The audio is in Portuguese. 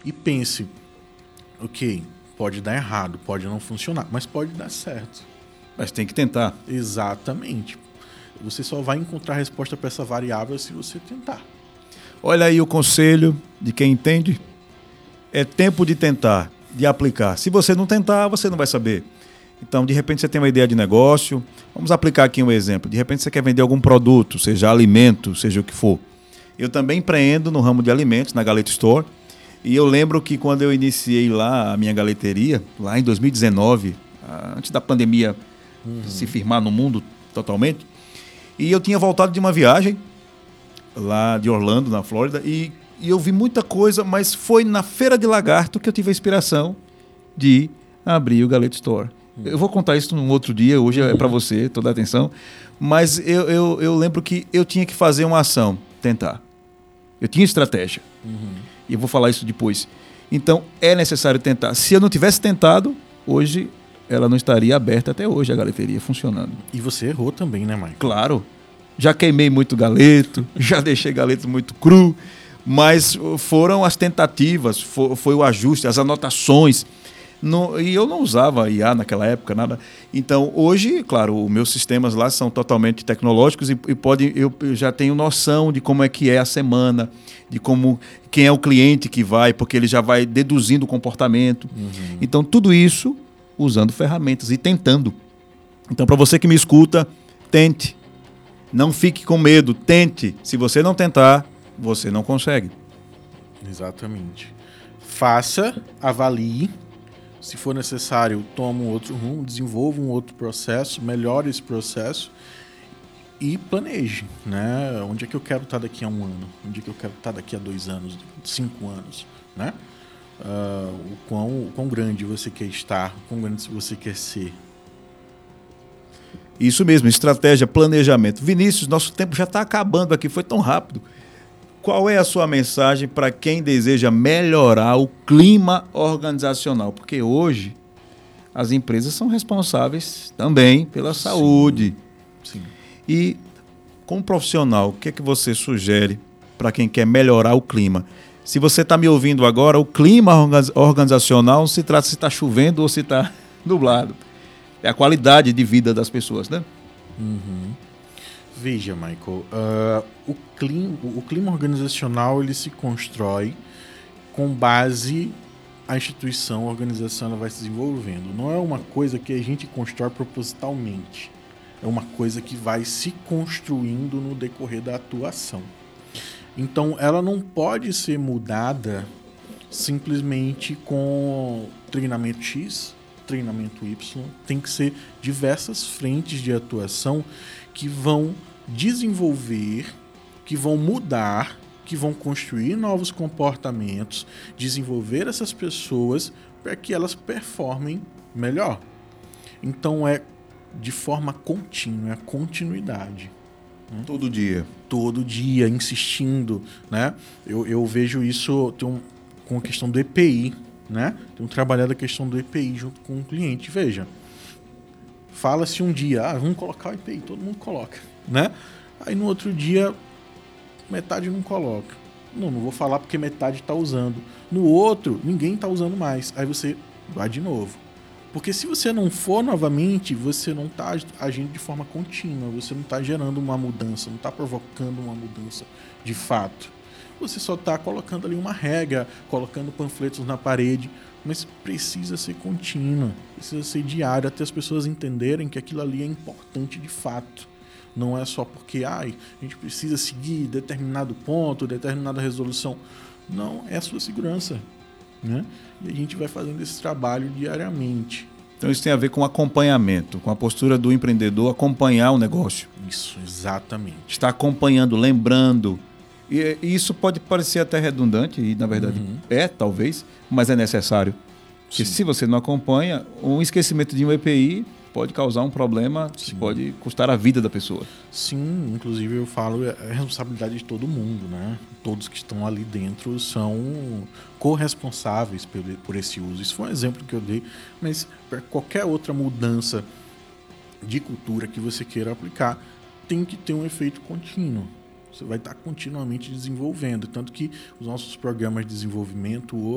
e pense, ok, pode dar errado, pode não funcionar, mas pode dar certo. Mas tem que tentar. Exatamente. Você só vai encontrar a resposta para essa variável se você tentar. Olha aí o conselho de quem entende. É tempo de tentar, de aplicar. Se você não tentar, você não vai saber. Então, de repente, você tem uma ideia de negócio. Vamos aplicar aqui um exemplo. De repente, você quer vender algum produto, seja alimento, seja o que for. Eu também empreendo no ramo de alimentos, na Galeta Store. E eu lembro que quando eu iniciei lá a minha galeteria, lá em 2019, antes da pandemia se firmar no mundo totalmente, e eu tinha voltado de uma viagem lá de Orlando, na Flórida, e eu vi muita coisa, mas foi na Feira de Lagarto que eu tive a inspiração de abrir o Galeta Store. Eu vou contar isso num outro dia, hoje é para você, toda a atenção, mas eu lembro que eu tinha que fazer uma ação, tentar. Eu tinha estratégia. E eu vou falar isso depois. Então, é necessário tentar. Se eu não tivesse tentado, hoje ela não estaria aberta até hoje, a galeteria funcionando. E você errou também, né, Mike? Claro. Já queimei muito galeto, já deixei galeto muito cru, mas foram as tentativas, foi o ajuste, as anotações. E eu não usava IA naquela época, nada. Então, hoje, claro, os meus sistemas lá são totalmente tecnológicos e eu já tenho noção de como é que é a semana, de quem é o cliente que vai, porque ele já vai deduzindo o comportamento. Então, tudo isso usando ferramentas e tentando. Então, para você que me escuta, tente. Não fique com medo, tente. Se você não tentar, você não consegue. Exatamente. Faça, avalie. Se for necessário, tome um outro rumo, desenvolva um outro processo, melhore esse processo e planeje, né? Onde é que eu quero estar daqui a 1 ano? Onde é que eu quero estar daqui a 2 anos, 5 anos, né? O quão grande você quer estar, o quão grande você quer ser. Isso mesmo, estratégia, planejamento. Vinícius, nosso tempo já está acabando aqui, foi tão rápido. Qual é a sua mensagem para quem deseja melhorar o clima organizacional? Porque hoje as empresas são responsáveis também pela saúde. Sim. E como profissional, o que é que você sugere para quem quer melhorar o clima? Se você está me ouvindo agora, o clima organizacional não se trata se está chovendo ou se está nublado. É a qualidade de vida das pessoas, né? Veja, Michael, o clima organizacional ele se constrói com base a instituição, a organização ela vai se desenvolvendo. Não é uma coisa que a gente constrói propositalmente. É uma coisa que vai se construindo no decorrer da atuação. Então, ela não pode ser mudada simplesmente com treinamento X, treinamento Y. Tem que ser diversas frentes de atuação que vão desenvolver, que vão mudar, que vão construir novos comportamentos, desenvolver essas pessoas para que elas performem melhor. Então é de forma contínua, é continuidade. Todo dia. Todo dia, insistindo, né? Eu vejo isso com a questão do EPI, né? Tenho trabalhado a questão do EPI junto com o cliente. Veja, fala-se um dia, vamos colocar o EPI, todo mundo coloca, né? Aí no outro dia, metade não coloca. Não vou falar porque metade está usando. No outro, ninguém está usando mais. Aí você vai de novo. Porque se você não for novamente, você não está agindo de forma contínua, você não está gerando uma mudança, não está provocando uma mudança de fato. Você só está colocando ali uma regra, colocando panfletos na parede, mas precisa ser contínua, precisa ser diário, até as pessoas entenderem que aquilo ali é importante de fato. Não é só porque a gente precisa seguir determinado ponto, determinada resolução. Não, é a sua segurança, né? E a gente vai fazendo esse trabalho diariamente. Então isso tem a ver com acompanhamento, com a postura do empreendedor acompanhar o negócio. Isso, exatamente. Está acompanhando, lembrando. E isso pode parecer até redundante, e na verdade talvez, mas é necessário. Porque se você não acompanha, um esquecimento de um EPI pode causar um problema, que pode custar a vida da pessoa. Sim, inclusive eu falo, é responsabilidade de todo mundo, né? Todos que estão ali dentro são corresponsáveis por esse uso. Isso foi um exemplo que eu dei, mas para qualquer outra mudança de cultura que você queira aplicar, tem que ter um efeito contínuo. Você vai estar continuamente desenvolvendo, tanto que os nossos programas de desenvolvimento